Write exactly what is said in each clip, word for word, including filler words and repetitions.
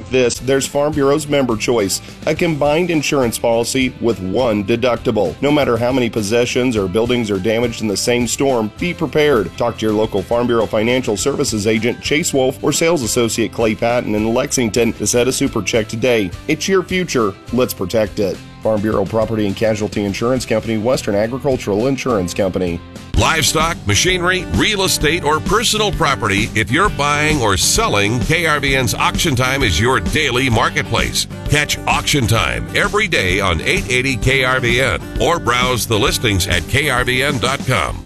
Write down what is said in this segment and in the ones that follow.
like this, there's Farm Bureau's Member Choice, a combined insurance policy with one deductible. No matter how many possessions or buildings are damaged in the same storm, be prepared. Talk to your local Farm Bureau Financial Services agent, Chase Wolf, or sales associate Clay Patton in Lexington to set a super check today. It's your future. Let's protect it. Farm Bureau Property and Casualty Insurance Company, Western Agricultural Insurance Company. Livestock, machinery, real estate, or personal property, if you're buying or selling, K R V N's Auction Time is your daily marketplace. Catch Auction Time every day on eight eighty K R V N or browse the listings at K R V N dot com.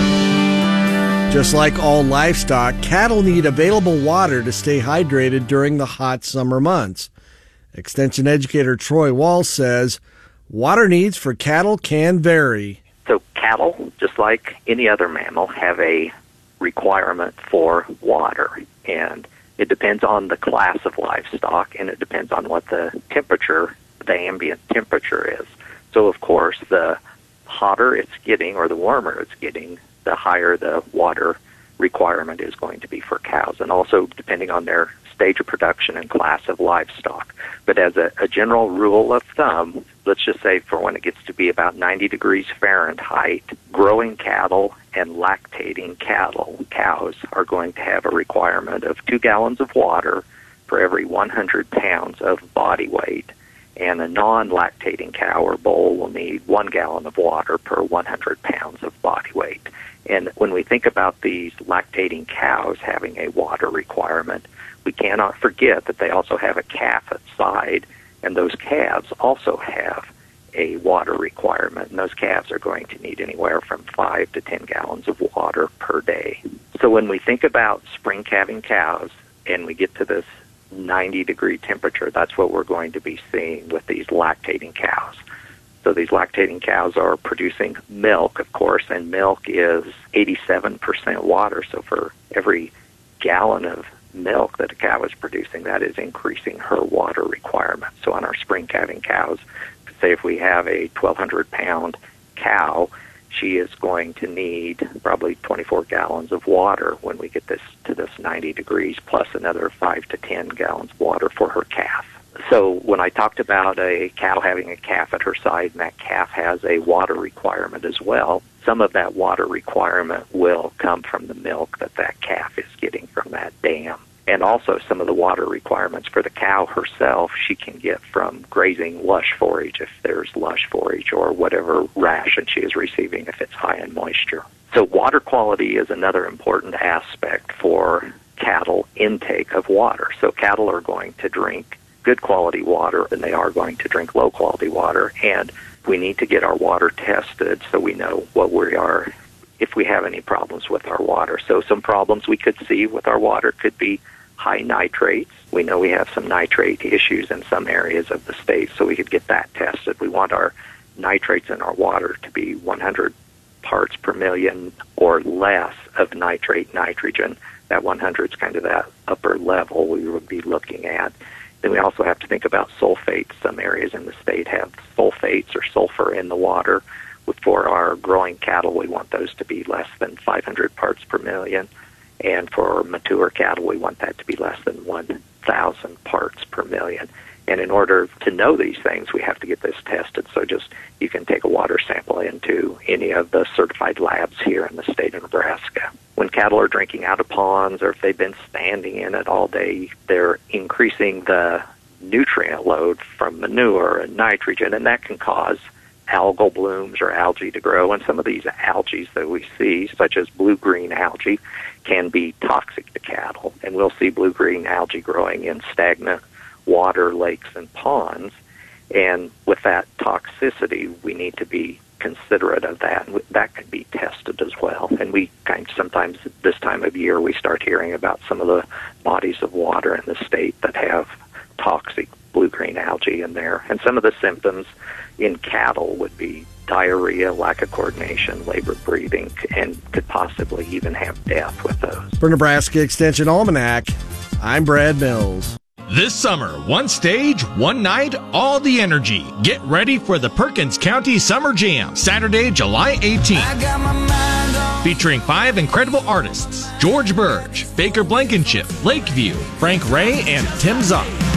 Just like all livestock, cattle need available water to stay hydrated during the hot summer months. Extension educator Troy Wall says water needs for cattle can vary. So cattle, just like any other mammal, have a requirement for water, and it depends on the class of livestock, and it depends on what the temperature, the ambient temperature is. So, of course, the hotter it's getting or the warmer it's getting, the higher the water requirement is going to be for cows, and also depending on their stage of production and class of livestock. But as a, a general rule of thumb, let's just say for when it gets to be about ninety degrees Fahrenheit, growing cattle and lactating cattle, cows, are going to have a requirement of two gallons of water for every one hundred pounds of body weight. And a non-lactating cow or bull will need one gallon of water per one hundred pounds of body weight. And when we think about these lactating cows having a water requirement, we cannot forget that they also have a calf side, and those calves also have a water requirement, and those calves are going to need anywhere from five to ten gallons of water per day. So when we think about spring calving cows and we get to this ninety degree temperature, that's what we're going to be seeing with these lactating cows. So these lactating cows are producing milk, of course, and milk is eighty-seven percent water. So for every gallon of milk that a cow is producing, that is increasing her water requirement. So on our spring calving cows, say if we have a twelve hundred pound cow, she is going to need probably twenty-four gallons of water when we get this to this ninety degrees, plus another five to ten gallons of water for her calf. So when I talked about a cow having a calf at her side, and that calf has a water requirement as well, some of that water requirement will come from the milk that that calf is getting from that dam. And also some of the water requirements for the cow herself, she can get from grazing lush forage if there's lush forage, or whatever ration she is receiving if it's high in moisture. So water quality is another important aspect for cattle intake of water. So cattle are going to drink good quality water, and they are going to drink low quality water, and we need to get our water tested so we know what we are, if we have any problems with our water. So some problems we could see with our water could be high nitrates. We know we have some nitrate issues in some areas of the state, so we could get that tested. We want our nitrates in our water to be one hundred parts per million or less of nitrate nitrogen. That one hundred is kind of that upper level we would be looking at. Then we also have to think about sulfates. Some areas in the state have sulfates or sulfur in the water. For our growing cattle, we want those to be less than five hundred parts per million. And for mature cattle, we want that to be less than one thousand parts per million. And in order to know these things, we have to get this tested. So just, you can take a water sample into any of the certified labs here in the state of Nebraska. When cattle are drinking out of ponds, or if they've been standing in it all day, they're increasing the nutrient load from manure and nitrogen, and that can cause algal blooms or algae to grow. And some of these algae that we see, such as blue-green algae, can be toxic to cattle. And we'll see blue-green algae growing in stagnant water, lakes, and ponds. And with that toxicity, we need to be considerate of that. That can be tested as well. And we kind of sometimes this time of year, we start hearing about some of the bodies of water in the state that have toxic blue-green algae in there. And some of the symptoms in cattle would be diarrhea, lack of coordination, labored breathing, and could possibly even have death with those. For Nebraska Extension Almanac, I'm Brad Mills. This summer, one stage, one night, all the energy. Get ready for the Perkins County Summer Jam, Saturday, July eighteenth. Featuring five incredible artists: George Burge, Baker Blankenship, Lakeview, Frank Ray, and Tim Zock.